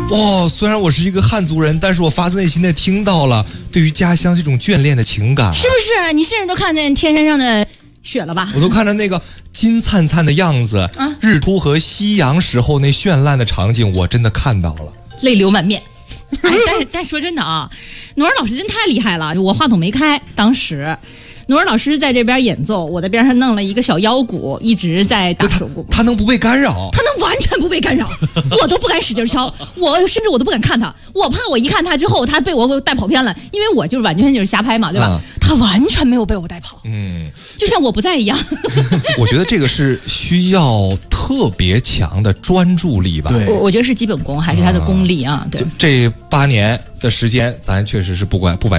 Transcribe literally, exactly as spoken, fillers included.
哇，虽然我是一个汉族人，但是我发自内心的听到了对于家乡这种眷恋的情感。 是不是？你甚至都看见天山上的雪了吧？ 我都看着那个金灿灿的样子，啊、日出和夕阳时候那绚烂的场景，我真的看到了， 泪流满面。哎，但是但说真的啊，努尔老师真太厉害了！我话筒没开，当时努尔老师在这边演奏，我在边上弄了一个小腰鼓，一直在打手鼓。 他能不被干扰？ 他能完全不被干扰，我都不敢使劲敲，我甚至我都不敢看他，我怕我一看他之后，他被我带跑偏了，因为我就是完全就是瞎拍嘛，对吧？啊、他完全没有被我带跑，嗯，就像我不在一样。 我觉得这个是需要特别强的专注力吧？ 对，我我觉得是基本功，还是他的功力啊？对， 这八年的时间，咱确实是不管不白。